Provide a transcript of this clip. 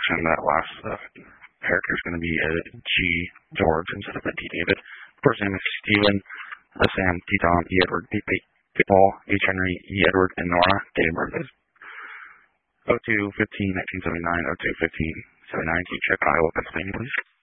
introduction. That last character is going to be G. George instead of a D. David. First name is Stephen, Sam, T. Tom, E. Edward, P. Paul, H. Henry, E. Edward, and Nora. Date of birth is 02/15/1979, 02/15/79. Can you check Iowa, Pennsylvania, please?